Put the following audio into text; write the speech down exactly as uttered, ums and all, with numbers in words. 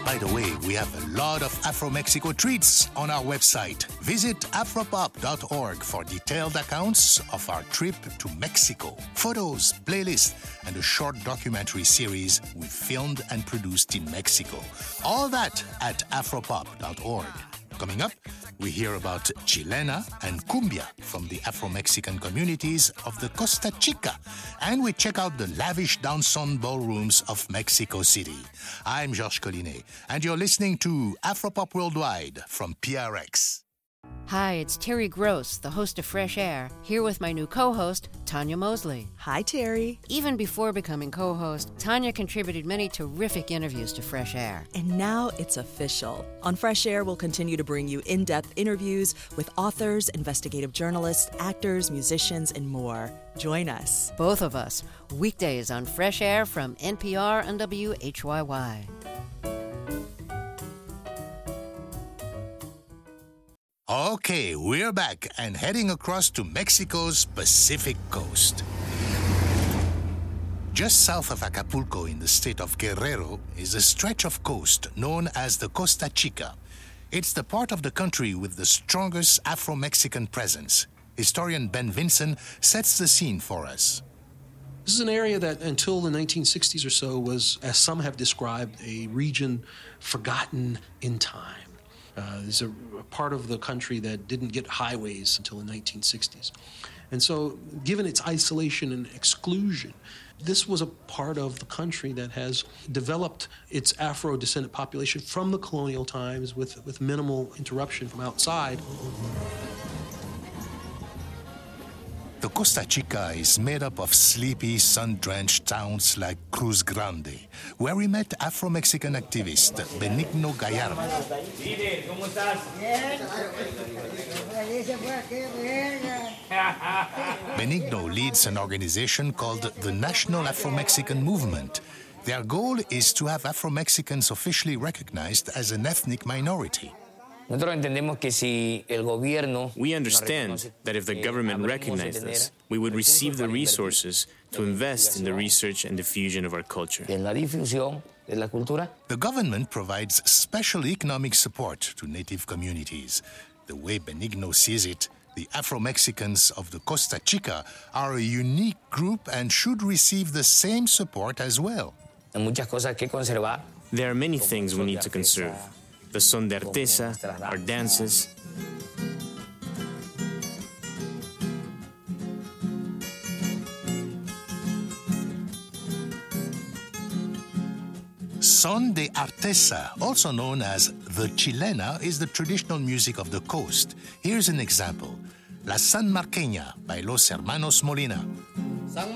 By the way, we have a lot of Afro-Mexico treats on our website. Visit afropop dot org for detailed accounts of our trip to Mexico, photos, playlists, and a short documentary series we filmed and produced in Mexico. All that at afropop dot org. Coming up, we hear about Chilena and Cumbia from the Afro-Mexican communities of the Costa Chica, and we check out the lavish dancehall ballrooms of Mexico City. I'm Georges Collinet, and you're listening to Afropop Worldwide from P R X. Hi, it's Terry Gross, the host of Fresh Air, here with my new co-host, Tanya Mosley. Hi, Terry. Even before becoming co-host, Tanya contributed many terrific interviews to Fresh Air. And now it's official. On Fresh Air, we'll continue to bring you in-depth interviews with authors, investigative journalists, actors, musicians, and more. Join us. Both of us, weekdays on Fresh Air from N P R and W H Y Y. Okay, we're back and heading across to Mexico's Pacific coast. Just south of Acapulco in the state of Guerrero is a stretch of coast known as the Costa Chica. It's the part of the country with the strongest Afro-Mexican presence. Historian Ben Vinson sets the scene for us. This is an area that until the nineteen sixties or so was, as some have described, a region forgotten in time. Uh, there's a, a part of the country that didn't get highways until the nineteen sixties. And so, given its isolation and exclusion, this was a part of the country that has developed its Afro-descendant population from the colonial times with, with minimal interruption from outside. The Costa Chica is made up of sleepy, sun-drenched towns like Cruz Grande, where we met Afro-Mexican activist Benigno Gallardo. Benigno leads an organization called the National Afro-Mexican Movement. Their goal is to have Afro-Mexicans officially recognized as an ethnic minority. We understand that if the government recognized us, we would receive the resources to invest in the research and diffusion of our culture. The government provides special economic support to native communities. The way Benigno sees it, the Afro-Mexicans of the Costa Chica are a unique group and should receive the same support as well. There are many things we need to conserve. The son de artesa, our dances. Son de artesa, also known as the Chilena, is the traditional music of the coast. Here's an example. La San Marqueña by Los Hermanos Molina.